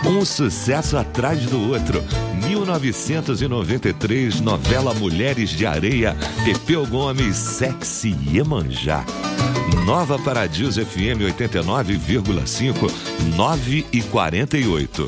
Um sucesso atrás do outro. 1993, novela Mulheres de Areia, Pepeu Gomes, Sexy Iemanjá. Nova Paradiso FM 89,5, 9h48.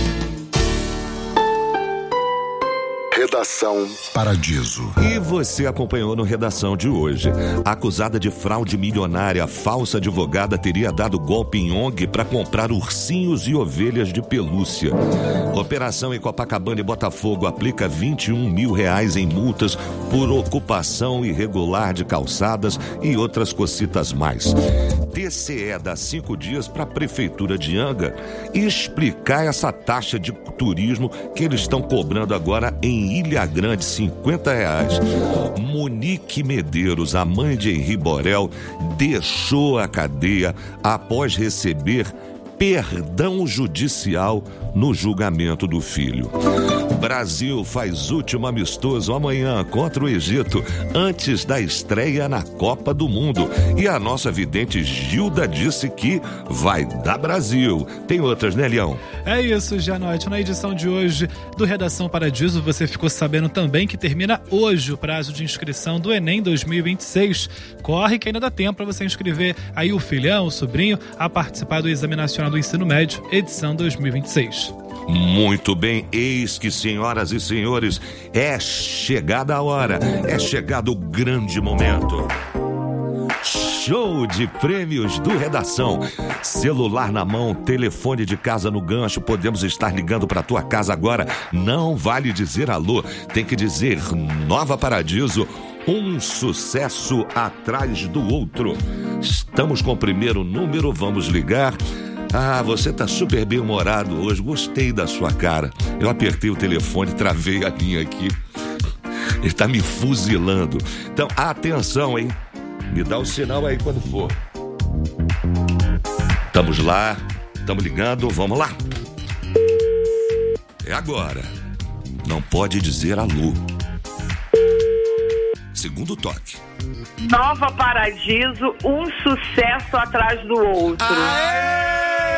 Redação Paradiso. E você acompanhou no Redação de hoje. Acusada de fraude milionária, a falsa advogada teria dado golpe em ONG para comprar ursinhos e ovelhas de pelúcia. Operação em Copacabana e Botafogo aplica R$21 mil em multas por ocupação irregular de calçadas e outras cocitas mais. TCE dá 5 dias para a Prefeitura de Anga explicar essa taxa de turismo que eles estão cobrando agora em Ilha Grande, R$50. Monique Medeiros, a mãe de Henri Borel, deixou a cadeia após receber perdão judicial no julgamento do filho. Brasil faz último amistoso amanhã contra o Egito, antes da estreia na Copa do Mundo. E a nossa vidente Gilda disse que vai dar Brasil. Tem outras, né, Leão? É isso, Janote. Na edição de hoje do Redação Paradiso, você ficou sabendo também que termina hoje o prazo de inscrição do Enem 2026. Corre que ainda dá tempo para você inscrever aí o filhão, o sobrinho, a participar do Exame Nacional do Ensino Médio, edição 2026. Muito bem, eis que, senhoras e senhores, é chegada a hora, é chegado o grande momento. Show de prêmios do Redação. Celular na mão, telefone de casa no gancho, podemos estar ligando para tua casa agora. Não vale dizer alô, tem que dizer Nova Paradiso, um sucesso atrás do outro. Estamos com o primeiro número, vamos ligar. Ah, você tá super bem-humorado hoje, gostei da sua cara. Eu apertei o telefone, travei a linha aqui. Ele tá me fuzilando. Então, atenção, hein? Me dá o sinal aí quando for. Estamos lá, estamos ligando, vamos lá. É agora. Não pode dizer alô. Segundo toque. Nova Paradiso, um sucesso atrás do outro. Aê!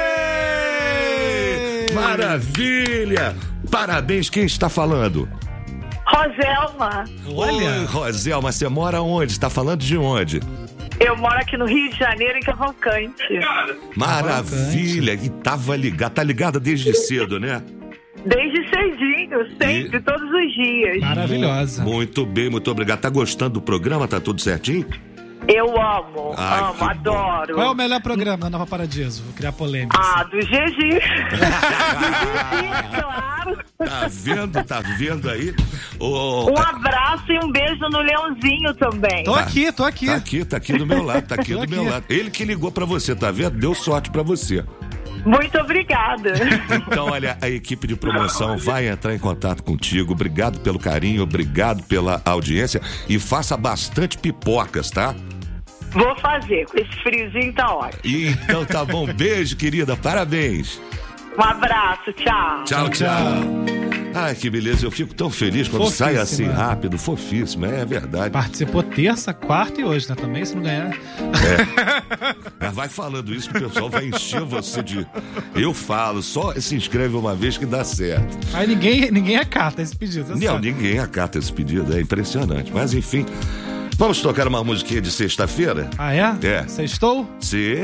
Maravilha! Parabéns, quem está falando? Roselma. Olha! Oi, Roselma, você mora onde? Está falando de onde? Eu moro aqui no Rio de Janeiro, em Cavalcante. Maravilha! E tava ligada, tá ligada desde cedo, né? Desde cedinho, sempre, todos os dias. Maravilhosa. Muito bem, muito obrigado. Tá gostando do programa? Tá tudo certinho? Eu amo, adoro. Qual é o melhor programa da Nova Paradiso? Vou criar polêmica. Do GG. Do GG, claro. Tá vendo aí? Um abraço e um beijo no Leãozinho também. Tô aqui. Tá aqui do meu lado, meu lado. Ele que ligou pra você, tá vendo? Deu sorte pra você. Muito obrigada. Então, olha, a equipe de promoção vai entrar em contato contigo. Obrigado pelo carinho, obrigado pela audiência e faça bastante pipocas, tá? Vou fazer, com esse friozinho tá ótimo. Então tá bom, beijo, querida, parabéns. Um abraço, tchau. Tchau. Ai, que beleza, eu fico tão feliz quando sai assim rápido, fofíssimo, é verdade. Participou terça, quarta e hoje, né? Também, se não ganhar. Mas vai falando isso que o pessoal vai encher você de... Eu falo, só se inscreve uma vez que dá certo. Aí ninguém acata esse pedido. Não, ninguém acata esse pedido, é impressionante. Mas enfim, vamos tocar uma musiquinha de sexta-feira? Ah, é? É. Sextou? Sim.